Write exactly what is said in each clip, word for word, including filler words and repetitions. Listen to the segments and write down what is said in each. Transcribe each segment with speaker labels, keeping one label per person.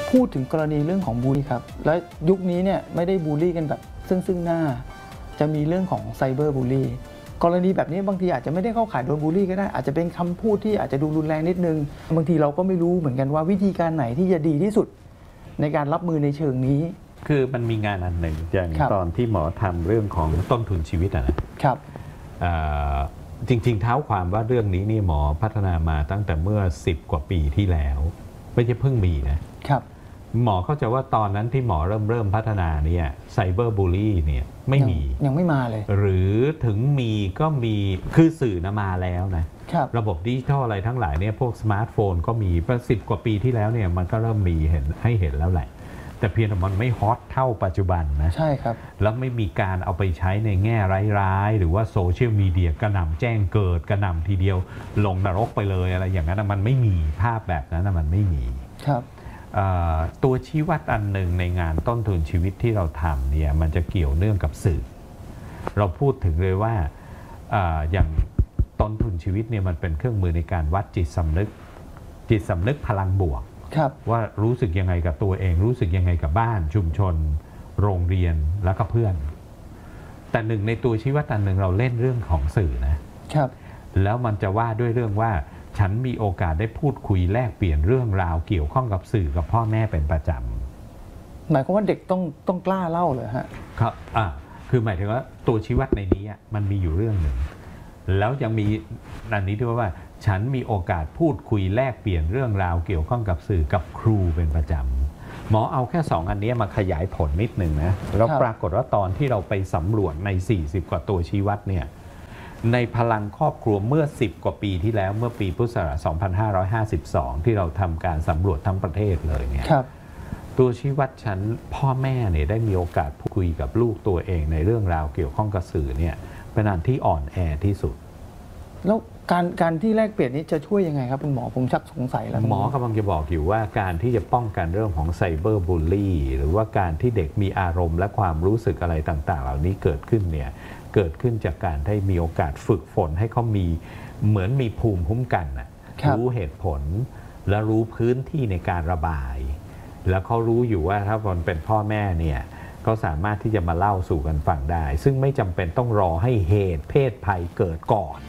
Speaker 1: พูดถึงกรณีเรื่องของบูลลี่ครับและยุคนี้เนี่ยไม่ได้บูลลี่กันแบบซึ่งซึ่งหน้าจะมีเรื่องของไซเบอร์บูลลี่กรณีแบบนี้บางทีอาจจะไม่ได้เข้าข่ายโดนบูลลี่ก็ได้อาจจะเป็นคำพูดที่อาจจะดูรุนแรงนิดนึงบางทีเราก็ไม่รู้เหมือนกันว่าวิธีการไหนที่จะดีที่สุดในการรับมือในเชิงนี้
Speaker 2: คือมันมีงานอันหนึ่งอย่างตอนที่หมอทำเรื่องของต้นทุนชีวิตนะครับจริงๆเท้าความว่าเรื่องนี้นี่หมอพัฒนามาตั้งแต่เมื่อสิบกว่าปีที่แล้วไม่ใช่เพิ่งมีนะครับหมอเข้าใจว่าตอนนั้นที่หมอเริ่มเริ่มพัฒนาเนี่ยไซเบอร์บูลลี่เนี่ยไม่มี
Speaker 1: ยังไม่มาเลย
Speaker 2: หรือถึงมีก็มีคือสื่อนะมาแล้วนะครับระบบดิจิทัลอะไรทั้งหลายเนี่ยพวกสมาร์ทโฟนก็มีประสิบกว่าปีที่แล้วเนี่ยมันก็เริ่มมีเห็นให้เห็นแล้วแหละแต่เพียงแต่มันไม่ฮอตเท่าปัจจุบันนะ
Speaker 1: ใช่ครับ
Speaker 2: แล้วไม่มีการเอาไปใช้ในแง่ร้ายๆหรือว่าโซเชียลมีเดียกระหน่ำแจ้งเกิดกระหน่ำทีเดียวลงนรกไปเลยอะไรอย่างนั้นมันไม่มีภาพแบบนั้นมันไม่มี
Speaker 1: ครับ
Speaker 2: ตัวชี้วัดอันหนึ่งในงานต้นทุนชีวิตที่เราทำเนี่ยมันจะเกี่ยวเนื่องกับสื่อเราพูดถึงเลยว่า อ, อย่างต้นทุนชีวิตเนี่ยมันเป็นเครื่องมือในการวัดจิตสำนึกจิตสำนึกพลังบวกว่ารู้สึกยังไงกับตัวเองรู้สึกยังไงกับบ้านชุมชนโรงเรียนแล้วก็เพื่อนแต่หนึ่งในตัวชี้วัดอันหนึ่งเราเล่นเรื่องของสื่อนะครับแล้วมันจะว่าด้วยเรื่องว่าฉันมีโอกาสได้พูดคุยแลกเปลี่ยนเรื่องราวเกี่ยวข้องกับสื่อกับพ่อแม่เป็นประจ
Speaker 1: ำหมายความว่าเด็กต้องต้องกล้าเล่าเลยฮะ
Speaker 2: ครับอ่าคือหมายถึงว่าตัวชี้วัดในนี้มันมีอยู่เรื่องหนึ่งแล้วยังมีอันนี้ด้วยว่าฉันมีโอกาสพูดคุยแลกเปลี่ยนเรื่องราวเกี่ยวข้องกับสื่อกับครูเป็นประจำหมอเอาแค่สองอันนี้มาขยายผลนิดหนึ่งนะแล้วปรากฏว่าตอนที่เราไปสำรวจในสี่สิบกว่าตัวชี้วัดเนี่ยในพลังครอบครัวเมื่อสิบกว่าปีที่แล้วเมื่อปีพุทธศักราชสองพันห้าร้อยห้าสิบสองที่เราทำการสำรวจทั้งประเทศเลยเนี่ยตัวชี้วัดชั้นพ่อแม่เนี่ยได้มีโอกาสพูดคุยกับลูกตัวเองในเรื่องราวเกี่ยวข้องกับสื่อเนี่ยเป็นอันที่อ่อนแอที่สุด
Speaker 1: แล้วการการที่แลกเปลี่ยนนี้จะช่วยยังไงครับคุณหมอผมชักสงสัยแล้ว
Speaker 2: หมอกำลังจะบอกอยู่ว่าการที่จะป้องกันเรื่องของไซเบอร์บูลลี่หรือว่าการที่เด็กมีอารมณ์และความรู้สึกอะไรต่างๆเหล่านี้เกิดขึ้นเนี่ยเกิดขึ้นจากการได้มีโอกาสฝึกฝนให้เขามีเหมือนมีภูมิคุ้มกันนะรู้เหตุผลและรู้พื้นที่ในการระบายแล้วเขารู้อยู่ว่าถ้าคนเป็นพ่อแม่เนี่ยเขาสามารถที่จะมาเล่าสู่กันฟังได้ซึ่งไม่จำเป็นต้องรอให้เหตุเพศภัยเกิดก่อน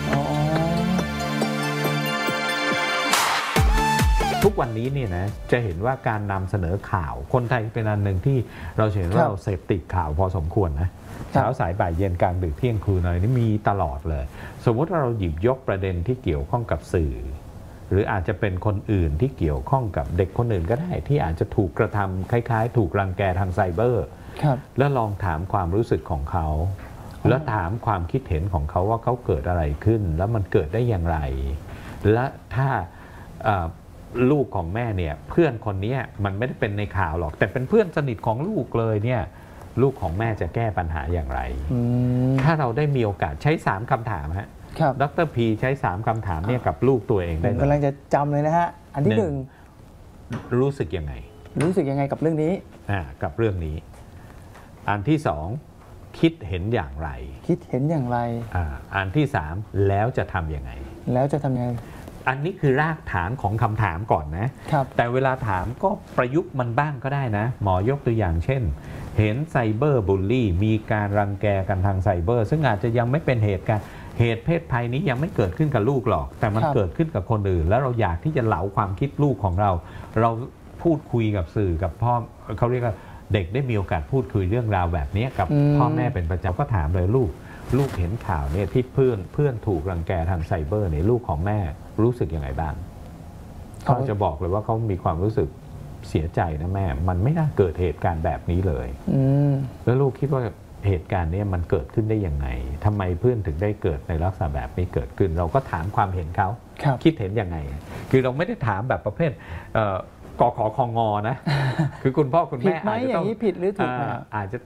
Speaker 2: ทุกวันนี้เนี่ยนะจะเห็นว่าการนำเสนอข่าวคนไทยเป็นอันหนึ่งที่เราเห็นว่าเราเสพติดข่าวพอสมควรนะเช้าสายบ่ายเย็นกลางดึกเที่ยงคืนอะไรนี่มีตลอดเลยสมมติว่าเราหยิบยกประเด็นที่เกี่ยวข้องกับสื่อหรืออาจจะเป็นคนอื่นที่เกี่ยวข้องกับเด็กคนอื่นก็ได้ที่อาจจะถูกกระทำคล้ายๆถูกรังแกทางไซเบอร์แล้วลองถามความรู้สึกของเขาแล้วถามความคิดเห็นของเขาว่าเขาเกิดอะไรขึ้นแล้วมันเกิดได้อย่างไรและถ้าลูกของแม่เนี่ยเพื่อนคนนี้มันไม่ได้เป็นในข่าวหรอกแต่เป็นเพื่อนสนิทของลูกเลยเนี่ยลูกของแม่จะแก้ปัญหาอย่างไรถ้าเราได้มีโอกาสใช้สามคำถามฮะดร.พีใช้สามคำถามเนี่ยกับลูกตัวเองได้
Speaker 1: ผมกำลังจะจำเลยนะฮะอันที่หนึ่ง
Speaker 2: รู้สึกยังไง
Speaker 1: รู้สึกยังไงกับเรื่องนี้
Speaker 2: อ่ากับเรื่องนี้อันที่สองคิดเห็นอย่างไร
Speaker 1: คิดเห็นอย่างไร
Speaker 2: อ่าอันที่สามแล้วจะทำยังไง
Speaker 1: แล้วจะทำยังไง
Speaker 2: อันนี้คือรากฐานของคำถามก่อนนะแต่เวลาถามก็ประยุกต์มันบ้างก็ได้นะหมอยกตัวอย่างเช่นเห็นไซเบอร์บูลลี่มีการรังแกกันทางไซเบอร์ซึ่งอาจจะยังไม่เป็นเหตุการณ์เหตุเพศภัยนี้ยังไม่เกิดขึ้นกับลูกหรอกแต่มันเกิดขึ้นกับคนอื่นแล้วเราอยากที่จะเหลาความคิดลูกของเราเราพูดคุยกับสื่อกับพ่อเขาเรียกว่าเด็กได้มีโอกาสพูดคุยเรื่องราวแบบนี้กับพ่อแม่เป็นประจำก็ถามเลยลูกลูกเห็นข่าวเนี่ยที่เพื่อนเพื่อนถูกรังแกทางไซเบอร์เนี่ยลูกของแม่รู้สึกยังไงบ้างเขาจะบอกเลยว่าเขามีความรู้สึกเสียใจนะแม่มันไม่น่าเกิดเหตุการณ์แบบนี้เลยแล้วลูกคิดว่าเหตุการณ์นี้มันเกิดขึ้นได้ยังไงทำไมเพื่อนถึงได้เกิดในลักษณะแบบนี้เกิดขึ้นเราก็ถามความเห็นเขาคิดเห็นยังไงคือเราไม่ได้ถามแบบประเภทกขอคองอนะคือคุณพ่อคุณแม่
Speaker 1: อาจจะต้องผิดหรือถูกอาจจะ